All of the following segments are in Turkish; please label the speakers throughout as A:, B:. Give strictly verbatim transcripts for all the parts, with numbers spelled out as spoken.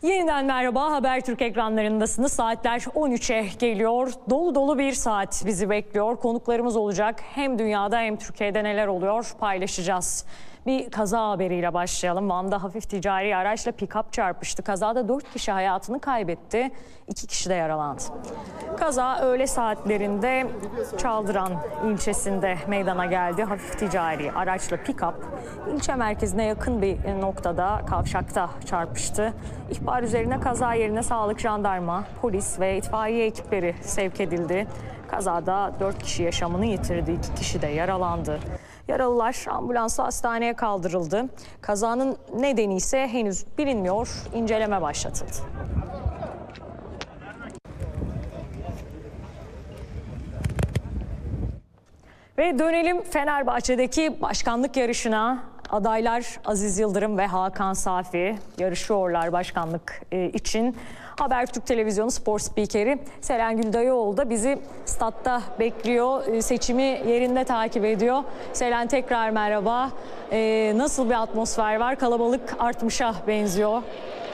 A: Yeniden merhaba, Habertürk ekranlarındasınız. Saatler on üçe geliyor. Dolu dolu bir saat bizi bekliyor. Konuklarımız olacak. Hem dünyada hem Türkiye'de neler oluyor paylaşacağız. Bir kaza haberiyle başlayalım. Van'da hafif ticari araçla pikap çarpıştı. Kazada dört kişi hayatını kaybetti. iki kişi de yaralandı. Kaza öğle saatlerinde Çaldıran ilçesinde meydana geldi. Hafif ticari araçla pikap ilçe merkezine yakın bir noktada, kavşakta çarpıştı. İhbar üzerine kaza yerine sağlık, jandarma, polis ve itfaiye ekipleri sevk edildi. Kazada dört kişi yaşamını yitirdi, iki kişi de yaralandı. Yaralılar ambulansla hastaneye kaldırıldı. Kazanın nedeni ise henüz bilinmiyor, inceleme başlatıldı. Ve dönelim Fenerbahçe'deki başkanlık yarışına. Adaylar Aziz Yıldırım ve Hakan Safi yarışıyorlar başkanlık için. Habertürk Televizyonu spor spikeri Selen Dayıoğlu da bizi statta bekliyor. Seçimi yerinde takip ediyor. Selen, tekrar merhaba. Nasıl bir atmosfer var? Kalabalık artmışa benziyor.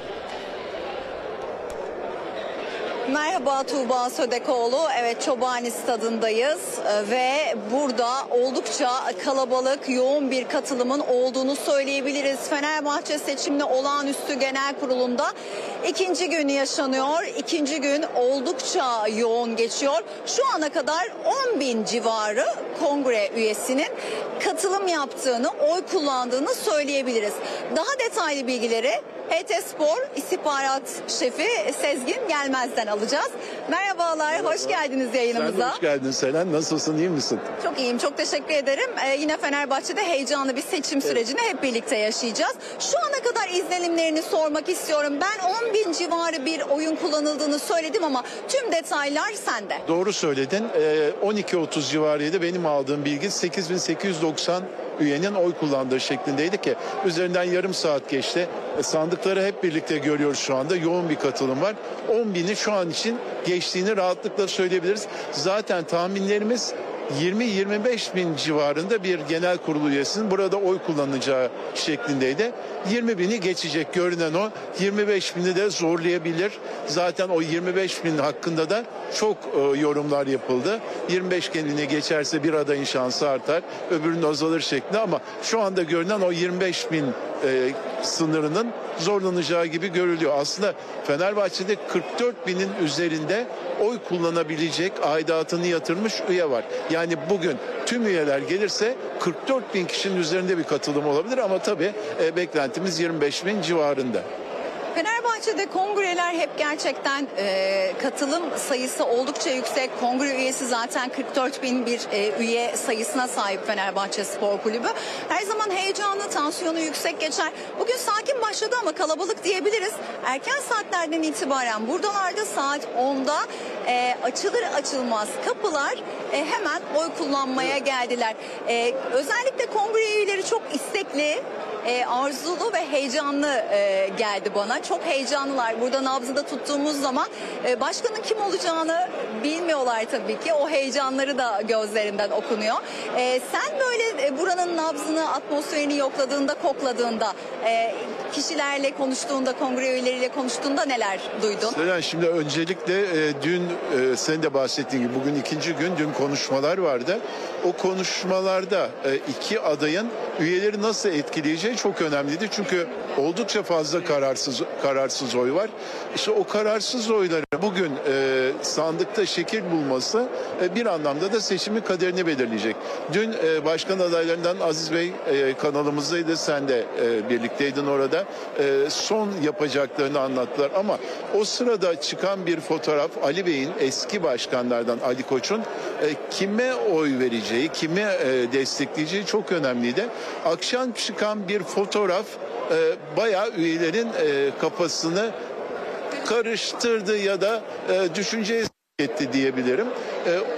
B: Merhaba Tuğba Södekoğlu. Evet, Çobani Stadı'ndayız ve burada oldukça kalabalık, yoğun bir katılımın olduğunu söyleyebiliriz. Fenerbahçe Seçimli Olağanüstü Genel Kurulu'nda ikinci gün yaşanıyor. İkinci gün oldukça yoğun geçiyor. Şu ana kadar on bin civarı kongre üyesinin katılım yaptığını, oy kullandığını söyleyebiliriz. Daha detaylı bilgileri H T Spor İstihbarat Şefi Sezgin Gelmez'den alacağız. Merhabalar, Merhaba. Hoş geldiniz yayınımıza.
C: Sen de hoş geldin Selen. Nasılsın, iyi misin?
B: Çok iyiyim, çok teşekkür ederim. Ee, yine Fenerbahçe'de heyecanlı bir seçim sürecini evet. hep birlikte yaşayacağız. Şu ana kadar izlenimlerini sormak istiyorum. Ben on bin civarı bir oyun kullanıldığını söyledim ama tüm detaylar sende.
C: Doğru söyledin. Ee, on iki otuz civarıydı. Benim aldığım bilgi sekiz bin sekiz yüz doksan üyenin oy kullandığı şeklindeydi ki üzerinden yarım saat geçti. E, sandıkları hep birlikte görüyoruz şu anda. Yoğun bir katılım var. on bini şu an için geçtiğini rahatlıkla söyleyebiliriz. Zaten tahminlerimiz yirmi yirmi beş bin civarında bir genel kurulu üyesinin burada oy kullanacağı şeklindeydi. yirmi bini geçecek görünen o. yirmi beş bini de zorlayabilir. Zaten o yirmi beş bin hakkında da çok e, yorumlar yapıldı. yirmi beş bine geçerse bir adayın şansı artar, öbürünün azalır şeklinde ama şu anda görünen o yirmi beş bin e, sınırının zorlanacağı gibi görülüyor. Aslında Fenerbahçe'de kırk dört binin üzerinde oy kullanabilecek, aidatını yatırmış üye var. Yani bugün tüm üyeler gelirse kırk dört bin kişinin üzerinde bir katılım olabilir ama tabii e, beklentimiz yirmi beş bin civarında.
B: Fenerbahçe'de kongreler hep gerçekten e, katılım sayısı oldukça yüksek. Kongre üyesi zaten kırk dört bin bir e, üye sayısına sahip Fenerbahçe Spor Kulübü. Her zaman heyecanlı, tansiyonu yüksek geçer. Bugün sakin başladı ama kalabalık diyebiliriz. Erken saatlerden itibaren buradalardı. Saat onda e, açılır açılmaz kapılar e, hemen oy kullanmaya geldiler. E, özellikle kongre üyeleri çok istekli, E, arzulu ve heyecanlı e, geldi bana. Çok heyecanlılar. Burada nabzında tuttuğumuz zaman e, başkanın kim olacağını bilmiyorlar tabii ki. O heyecanları da gözlerinden okunuyor. E, sen böyle e, buranın nabzını, atmosferini yokladığında, kokladığında, e, kişilerle konuştuğunda, kongre üyeleriyle konuştuğunda neler duydun?
C: Selen, şimdi öncelikle e, dün e, senin de bahsettiğin gibi bugün ikinci gün, dün konuşmalar vardı. O konuşmalarda e, iki adayın üyeleri nasıl etkileyeceği çok önemliydi. Çünkü oldukça fazla kararsız kararsız oy var. İşte o kararsız oyları bugün e, sandıkta şekil bulması e, bir anlamda da seçimin kaderini belirleyecek. Dün e, başkan adaylarından Aziz Bey e, kanalımızdaydı. Sen de e, birlikteydin orada. E, son yapacaklarını anlattılar ama o sırada çıkan bir fotoğraf Ali Bey'in, eski başkanlardan Ali Koç'un e, kime oy vereceği, kime e, destekleyeceği çok önemliydi. Akşam çıkan bir fotoğraf e, bayağı üyelerin e, kafasını karıştırdı ya da e, düşünceye etti diyebilirim. E,